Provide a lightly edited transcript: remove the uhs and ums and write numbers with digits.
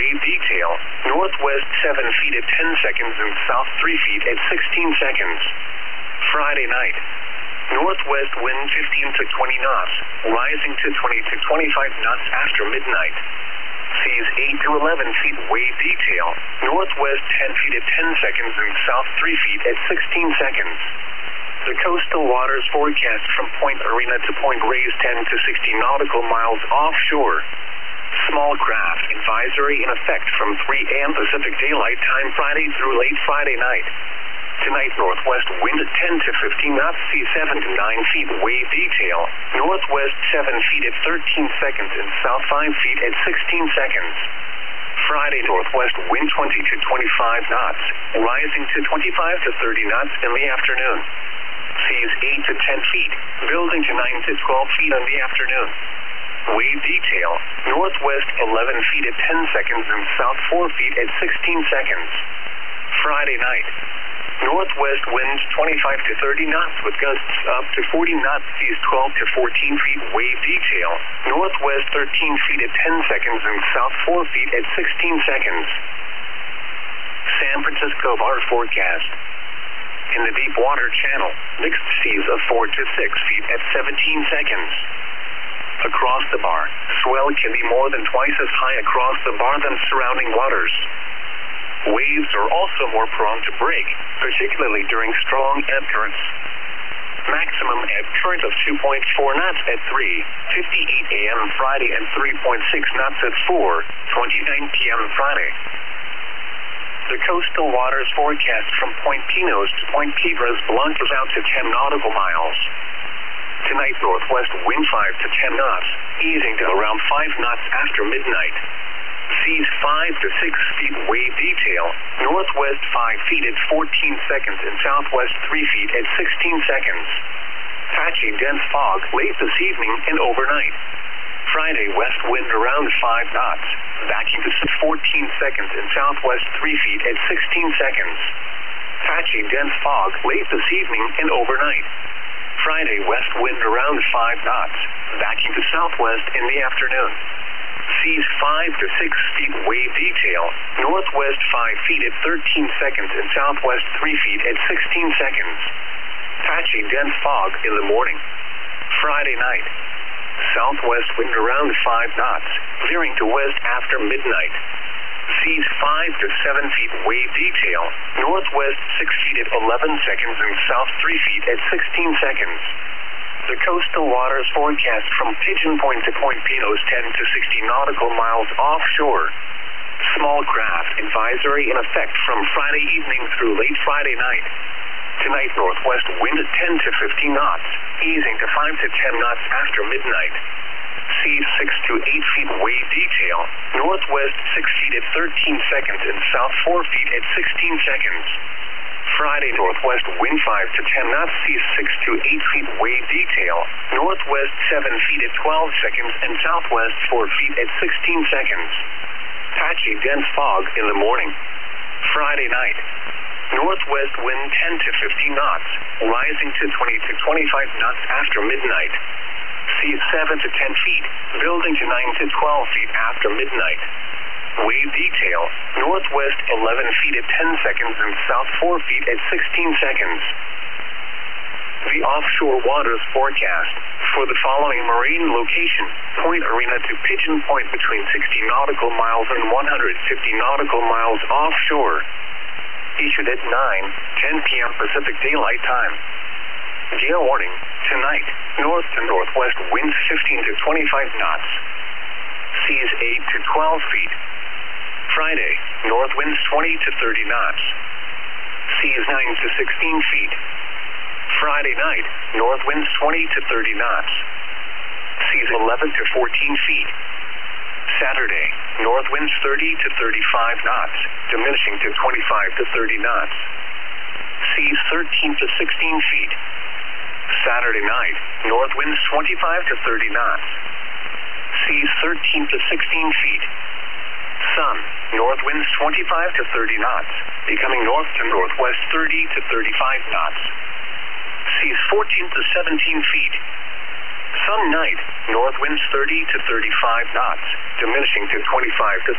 Wave detail, northwest 7 feet at 10 seconds and south 3 feet at 16 seconds. Friday night, northwest wind 15 to 20 knots, rising to 20 to 25 knots after midnight. Seas 8 to 11 feet wave detail, northwest 10 feet at 10 seconds and south 3 feet at 16 seconds. The coastal waters forecast from Point Arena to Point Reyes 10 to 60 nautical miles offshore. Small craft advisory in effect from 3 a.m. Pacific Daylight Time Friday through late Friday night. Tonight, northwest wind 10 to 15 knots, sea 7 to 9 feet wave detail, northwest 7 feet at 13 seconds and south 5 feet at 16 seconds. Friday, northwest wind 20 to 25 knots, rising to 25 to 30 knots in the afternoon. Seas 8 to 10 feet, building to 9 to 12 feet in the afternoon. Wave detail, northwest 11 feet at 10 seconds and south 4 feet at 16 seconds. Friday night, northwest winds 25 to 30 knots with gusts up to 40 knots, seas 12 to 14 feet wave detail, northwest 13 feet at 10 seconds and south 4 feet at 16 seconds. San Francisco bar forecast. In the deep water channel, mixed seas of 4 to 6 feet at 17 seconds. Across the bar, swell can be more than twice as high across the bar than surrounding waters. Waves are also more prone to break, particularly during strong ebb currents. Maximum ebb current of 2.4 knots at 3:58 a.m. Friday and 3.6 knots at 4:29 p.m. Friday. The coastal waters forecast from Point Pinos to Point Piedras Blancas out to 10 nautical miles. Tonight, northwest wind 5 to 10 knots, easing to around 5 knots after midnight. Seas 5 to 6 feet wave detail, northwest 5 feet at 14 seconds and southwest 3 feet at 16 seconds. Patchy dense fog late this evening and overnight. Friday, west wind around 5 knots, backing to 14 seconds and southwest 3 feet at 16 seconds. Patchy dense fog late this evening and overnight. Friday, west wind around 5 knots, backing to southwest in the afternoon. Seas 5 to 6 feet wave detail, northwest 5 feet at 13 seconds and southwest 3 feet at 16 seconds. Patchy dense fog in the morning. Friday night, southwest wind around 5 knots, veering to west after midnight. Seas 5 to 7 feet wave detail, northwest 6 feet at 11 seconds and south 3 feet at 16 seconds. The coastal waters forecast from Pigeon Point to Point Pinos 10 to 60 nautical miles offshore. Small craft advisory in effect from Friday evening through late Friday night. Tonight, northwest wind 10 to 15 knots, easing to 5 to 10 knots after midnight. Seas 6 to 8 feet wave detail, northwest 6 feet at 13 seconds and south 4 feet at 16 seconds. Friday, northwest wind 5 to 10 knots, seas 6 to 8 feet wave detail, northwest 7 feet at 12 seconds and southwest 4 feet at 16 seconds. Patchy dense fog in the morning. Friday night, northwest wind 10 to 15 knots, rising to 20 to 25 knots after midnight. Seas 7 to 10 feet, building to 9 to 12 feet after midnight. Wave detail, northwest 11 feet at 10 seconds and south 4 feet at 16 seconds. The offshore waters forecast for the following marine location, Point Arena to Pigeon Point between 60 nautical miles and 150 nautical miles offshore. Issued at 9:10 p.m. Pacific Daylight Time. Gale warning, tonight, north to northwest winds 15 to 25 knots. Seas 8 to 12 feet. Friday, north winds 20 to 30 knots. Seas 9 to 16 feet. Friday night, north winds 20 to 30 knots. Seas 11 to 14 feet. Saturday, north winds 30 to 35 knots, diminishing to 25 to 30 knots. Seas 13 to 16 feet. Saturday night, north winds 25 to 30 knots. Seas 13 to 16 feet. Sun, north winds 25 to 30 knots, becoming north to northwest 30 to 35 knots. Seas 14 to 17 feet. Sun night, north winds 30 to 35 knots, diminishing to 25 to